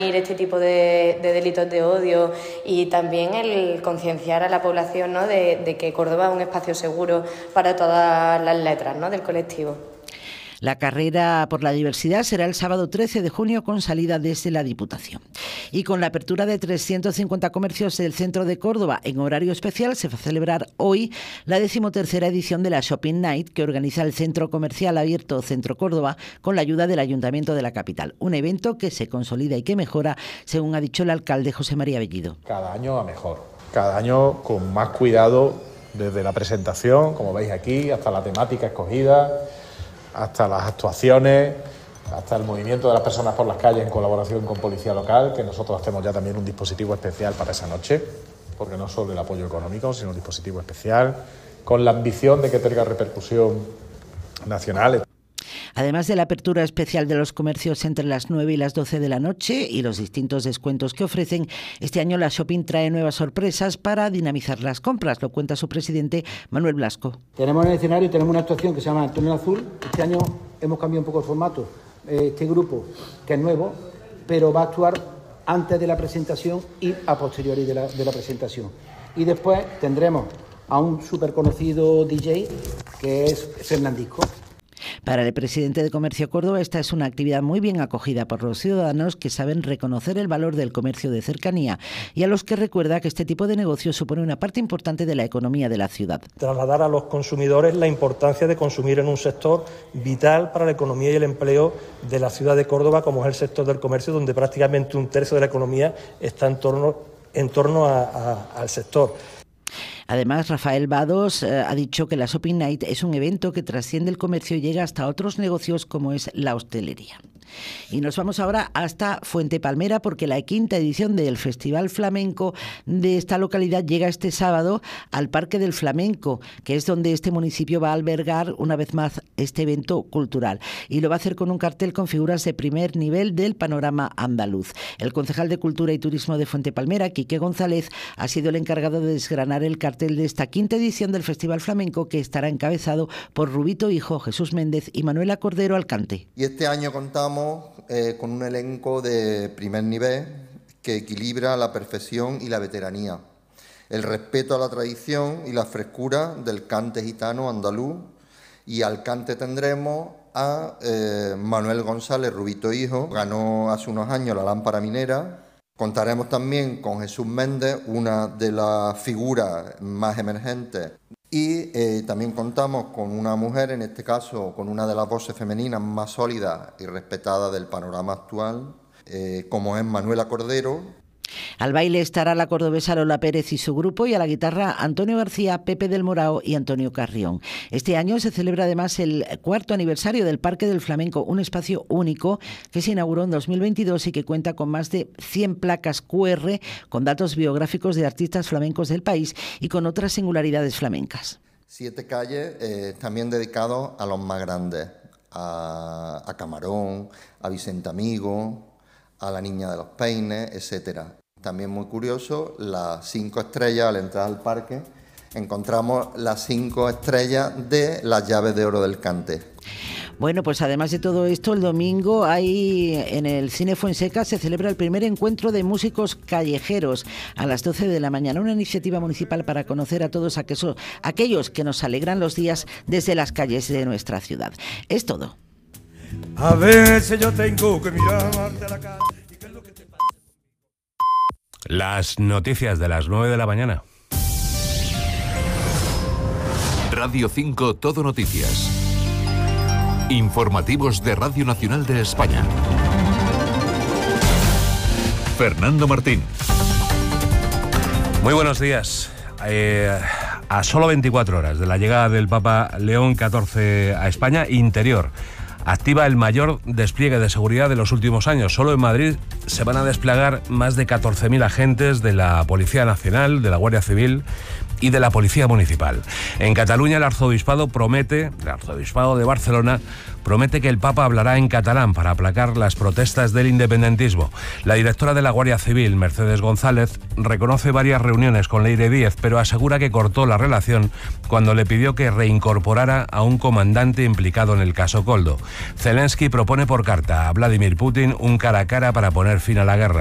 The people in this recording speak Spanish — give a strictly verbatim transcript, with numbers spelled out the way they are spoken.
este tipo de, de delitos de odio y también el concienciar a la población, ¿no?, de, de que Córdoba es un espacio seguro para todas las letras, ¿no?, del colectivo. La carrera por la diversidad será el sábado trece de junio con salida desde la Diputación. Y con la apertura de trescientos cincuenta comercios del centro de Córdoba en horario especial, se va a celebrar hoy la decimotercera edición de la Shopping Night que organiza el Centro Comercial Abierto Centro Córdoba con la ayuda del Ayuntamiento de la capital. Un evento que se consolida y que mejora, según ha dicho el alcalde José María Bellido. Cada año a mejor, cada año con más cuidado desde la presentación, como veis aquí, hasta la temática escogida, hasta las actuaciones, hasta el movimiento de las personas por las calles en colaboración con Policía Local, que nosotros hacemos ya también un dispositivo especial para esa noche, porque no solo el apoyo económico, sino un dispositivo especial, con la ambición de que tenga repercusión nacional. Además de la apertura especial de los comercios entre las nueve y las doce de la noche y los distintos descuentos que ofrecen, este año la Shopping trae nuevas sorpresas para dinamizar las compras, lo cuenta su presidente Manuel Blasco. Tenemos en el escenario, tenemos una actuación que se llama Antonio Azul. Este año hemos cambiado un poco el formato. Este grupo, que es nuevo, pero va a actuar antes de la presentación y a posteriori de la, de la presentación. Y después tendremos a un súper conocido D J, que es Fernandisco. Para el presidente de Comercio Córdoba, esta es una actividad muy bien acogida por los ciudadanos que saben reconocer el valor del comercio de cercanía y a los que recuerda que este tipo de negocio supone una parte importante de la economía de la ciudad. Trasladar a los consumidores la importancia de consumir en un sector vital para la economía y el empleo de la ciudad de Córdoba, como es el sector del comercio, donde prácticamente un tercio de la economía está en torno, en torno a, a, al sector. Además, Rafael Vados eh, ha dicho que la Shopping Night es un evento que trasciende el comercio y llega hasta otros negocios como es la hostelería. Y nos vamos ahora hasta Fuente Palmera porque la quinta edición del Festival Flamenco de esta localidad llega este sábado al Parque del Flamenco, que es donde este municipio va a albergar una vez más este evento cultural. Y lo va a hacer con un cartel con figuras de primer nivel del panorama andaluz. El concejal de Cultura y Turismo de Fuente Palmera, Quique González, ha sido el encargado de desgranar el cartel de esta quinta edición del Festival Flamenco, que estará encabezado por Rubito Hijo, Jesús Méndez y Manuela Cordero Alcante. Y este año contamos Eh, con un elenco de primer nivel que equilibra la perfección y la veteranía, el respeto a la tradición y la frescura del cante gitano andaluz, y al cante tendremos a eh, Manuel González Rubito Hijo, ganó hace unos años la lámpara minera. Contaremos también con Jesús Méndez, una de las figuras más emergentes. Y eh, también contamos con una mujer, en este caso con una de las voces femeninas más sólidas y respetadas del panorama actual, eh, como es Manuela Cordero. Al baile estará la cordobesa Lola Pérez y su grupo, y a la guitarra Antonio García, Pepe del Morao y Antonio Carrión. Este año se celebra además el cuarto aniversario del Parque del Flamenco, un espacio único que se inauguró en dos mil veintidós y que cuenta con más de cien placas cu erre con datos biográficos de artistas flamencos del país y con otras singularidades flamencas. Siete calles eh, también dedicados a los más grandes, a, a Camarón, a Vicente Amigo, a la Niña de los Peines, etcétera. También muy curioso, las cinco estrellas al entrar al parque, encontramos las cinco estrellas de las llaves de oro del cante. Bueno, pues además de todo esto, el domingo hay en el Cine Fuenseca se celebra el primer encuentro de músicos callejeros a las doce de la mañana, una iniciativa municipal para conocer a todos aquellos, aquellos que nos alegran los días desde las calles de nuestra ciudad. Es todo. A veces yo tengo que mirarte a la cara. Las noticias de las nueve de la mañana. Radio cinco Todo Noticias. Informativos de Radio Nacional de España. Fernando Martín. Muy buenos días. Eh, a solo veinticuatro horas de la llegada del Papa León catorce a España, Interior activa el mayor despliegue de seguridad de los últimos años. Solo en Madrid se van a desplegar más de catorce mil agentes de la Policía Nacional, de la Guardia Civil y de la Policía Municipal. En Cataluña, el arzobispado promete, el arzobispado de Barcelona, promete que el Papa hablará en catalán para aplacar las protestas del independentismo. La directora de la Guardia Civil, Mercedes González, reconoce varias reuniones con Leire Díez, pero asegura que cortó la relación cuando le pidió que reincorporara a un comandante implicado en el caso Koldo. Zelensky propone por carta a Vladimir Putin un cara a cara para poner fin a la guerra.